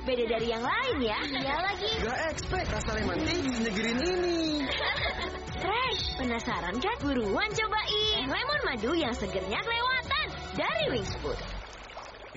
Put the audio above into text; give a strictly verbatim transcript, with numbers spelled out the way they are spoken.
beda dari yang lain ya. Iya lagi. Gak expect rasa lemon tea nyegerin ini. Fresh, penasaran kan? Buruan cobain lemon madu yang segernya kelewatan dari Wings Food.